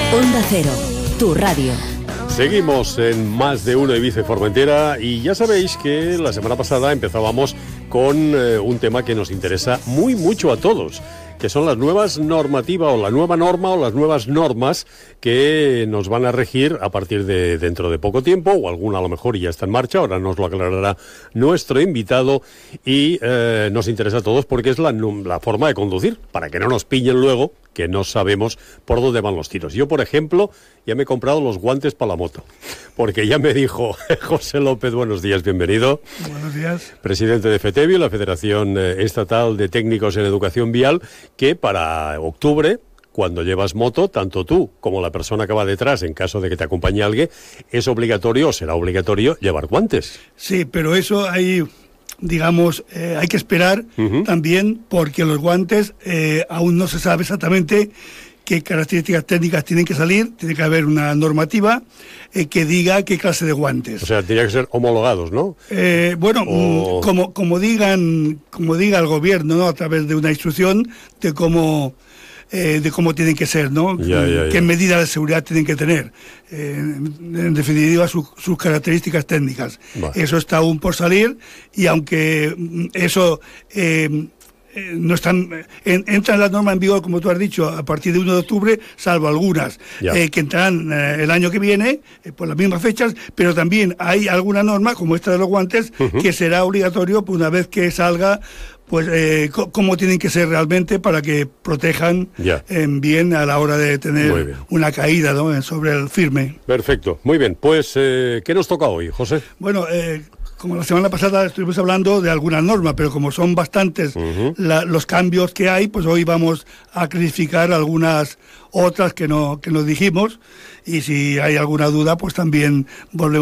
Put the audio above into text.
Onda Cero, tu radio. Seguimos en Más de Uno Ibiza y Formentera y ya sabéis que la semana pasada empezábamos con un tema que nos interesa mucho a todos, que son las nuevas normativas o la nueva norma o las nuevas normas que nos van a regir a partir de dentro de poco tiempo, o alguna a lo mejor ya está en marcha, ahora nos lo aclarará nuestro invitado, y nos interesa a todos porque es la forma de conducir, para que no nos pillen luego, que no sabemos por dónde van los tiros. Yo, por ejemplo, ya me he comprado los guantes para la moto, porque ya me dijo José López, buenos días, bienvenido. Buenos días. Presidente de FETEVIO, la Federación Estatal de Técnicos en Educación Vial, que para octubre, cuando llevas moto, tanto tú como la persona que va detrás, en caso de que te acompañe alguien, es obligatorio o será obligatorio llevar guantes. Sí, pero eso hay... Digamos, hay que esperar también, porque los guantes aún no se sabe exactamente qué características técnicas tienen que salir. Tiene que haber una normativa que diga qué clase de guantes. O sea, tendría que ser homologados, ¿no? Como diga el gobierno, ¿no? A través de una instrucción de cómo tienen que ser, ¿no? Qué medidas de seguridad tienen que tener. En definitiva, sus características técnicas. Eso está aún por salir, y aunque eso no están, entra en la norma en vigor, como tú has dicho, a partir de 1 de octubre, salvo algunas que entrarán el año que viene, por las mismas fechas, pero también hay alguna norma, como esta de los guantes, que será obligatorio una vez que salga, pues cómo tienen que ser realmente para que protejan bien a la hora de tener una caída, ¿no?, sobre el firme. Perfecto, muy bien. Pues, ¿qué nos toca hoy, José? Bueno, como la semana pasada estuvimos hablando de algunas normas, pero como son bastantes los cambios que hay, pues hoy vamos a clarificar algunas otras que no dijimos, y si hay alguna duda, pues también volvemos